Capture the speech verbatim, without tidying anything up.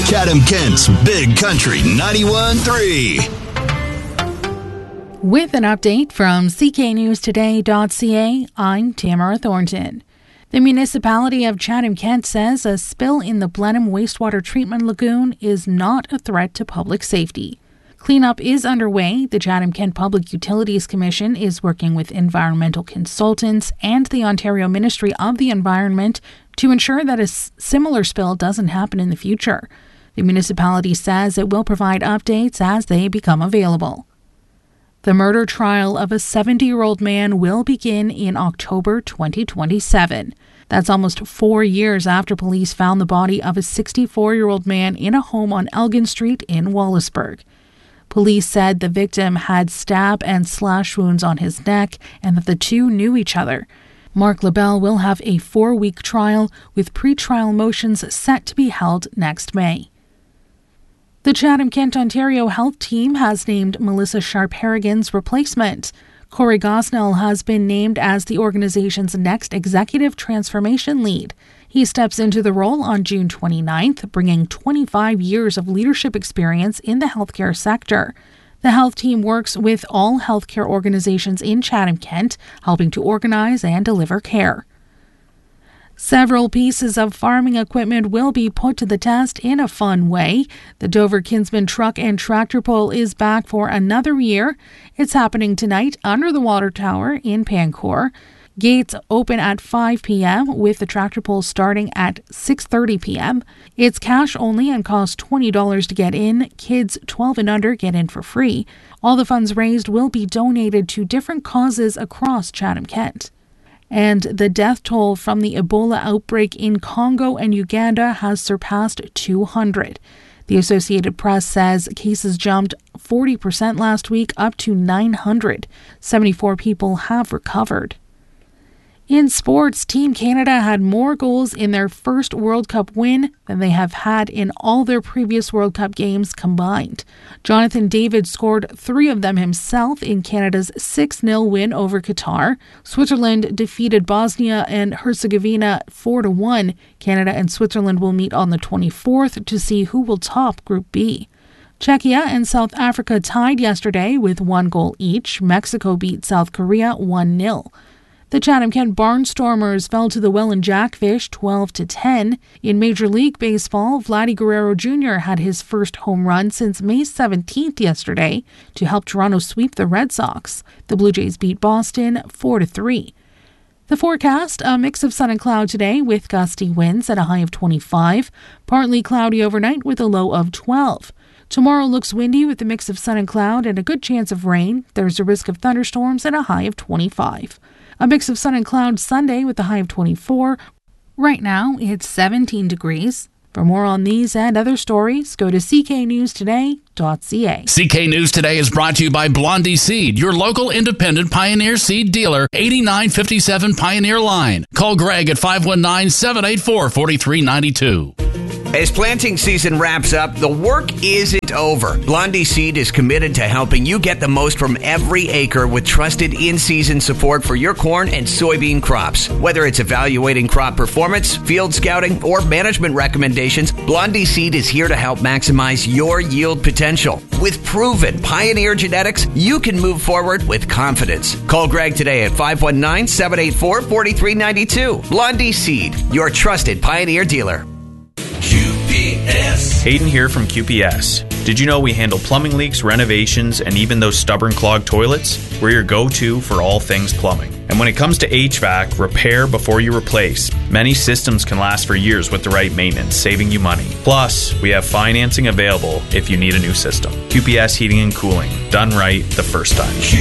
Chatham-Kent's Big Country ninety-one point three. With an update from C K News Today dot C A, I'm Tamara Thornton. The municipality of Chatham-Kent says a spill in the Blenheim wastewater treatment lagoon is not a threat to public safety. Cleanup is underway. The Chatham-Kent Public Utilities Commission is working with environmental consultants and the Ontario Ministry of the Environment to ensure that a similar spill doesn't happen in the future. The municipality says it will provide updates as they become available. The murder trial of a seventy-year-old man will begin in October twenty twenty-seven. That's almost four years after police found the body of a sixty-four-year-old man in a home on Elgin Street in Wallaceburg. Police said the victim had stab and slash wounds on his neck and that the two knew each other. Mark LaBelle will have a four-week trial with pre-trial motions set to be held next May. The Chatham-Kent Ontario Health Team has named Melissa Sharp-Harrigan's replacement. Corey Gosnell has been named as the organization's next executive transformation lead. He steps into the role on June twenty-ninth, bringing twenty-five years of leadership experience in the healthcare sector. The health team works with all healthcare organizations in Chatham-Kent, helping to organize and deliver care. Several pieces of farming equipment will be put to the test in a fun way. The Dover Kinsman truck and tractor pull is back for another year. It's happening tonight under the water tower in Pancourt. Gates open at five p.m. with the tractor pull starting at six thirty p.m. It's cash only and costs twenty dollars to get in. Kids twelve and under get in for free. All the funds raised will be donated to different causes across Chatham-Kent. And the death toll from the Ebola outbreak in Congo and Uganda has surpassed two hundred. The Associated Press says cases jumped forty percent last week, up to nine hundred. seventy-four people have recovered. In sports, Team Canada had more goals in their first World Cup win than they have had in all their previous World Cup games combined. Jonathan David scored three of them himself in Canada's six nil win over Qatar. Switzerland defeated Bosnia and Herzegovina four to one. Canada and Switzerland will meet on the twenty-fourth to see who will top Group B. Czechia and South Africa tied yesterday with one goal each. Mexico beat South Korea one nil. The Chatham-Kent Barnstormers fell to the Welland Jackfish twelve to ten. In Major League Baseball, Vladdy Guerrero Junior had his first home run since May seventeenth yesterday to help Toronto sweep the Red Sox. The Blue Jays beat Boston four to three. The forecast, a mix of sun and cloud today with gusty winds at a high of twenty-five. Partly cloudy overnight with a low of twelve. Tomorrow looks windy with a mix of sun and cloud and a good chance of rain. There's a risk of thunderstorms and a high of twenty-five. A mix of sun and cloud Sunday with a high of twenty-four. Right now, it's seventeen degrees. For more on these and other stories, go to C K News Today dot C A. C K News Today is brought to you by Blondie Seed, your local independent Pioneer Seed dealer, eighty-nine fifty-seven Pioneer Line. Call Greg at five one nine, seven eight four, four three nine two. As planting season wraps up, the work isn't over. Blondie Seed is committed to helping you get the most from every acre with trusted in-season support for your corn and soybean crops. Whether it's evaluating crop performance, field scouting, or management recommendations, Blondie Seed is here to help maximize your yield potential. With proven Pioneer genetics, you can move forward with confidence. Call Greg today at five one nine, seven eight four, four three nine two. Blondie Seed, your trusted Pioneer dealer. Q P S. Hayden here from Q P S. Did you know we handle plumbing leaks, renovations, and even those stubborn clogged toilets? We're your go-to for all things plumbing. And when it comes to H V A C, repair before you replace. Many systems can last for years with the right maintenance, saving you money. Plus, we have financing available if you need a new system. Q P S Heating and Cooling. Done right the first time.